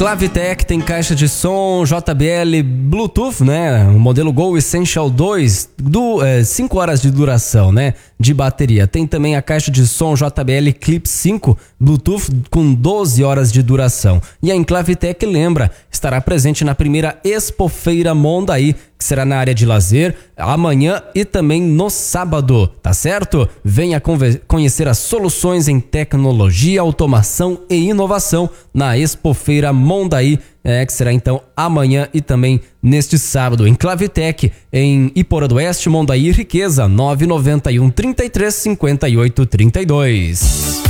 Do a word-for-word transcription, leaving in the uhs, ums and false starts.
Enclavitec tem caixa de som J B L Bluetooth, né? O modelo Go Essential dois, do, é, cinco horas de duração, né? De bateria. Tem também a caixa de som J B L Clip cinco Bluetooth com doze horas de duração. E a Enclavitec lembra, estará presente na primeira Expofeira Mondaí, que será na área de lazer, amanhã e também no sábado, tá certo? Venha conhecer as soluções em tecnologia, automação e inovação na Expofeira Mondaí, é, que será então amanhã e também neste sábado. Enclavitec em Iporã do Oeste, Mondaí e Riqueza, nove nove um, trinta e três, cinquenta e oito, trinta e dois.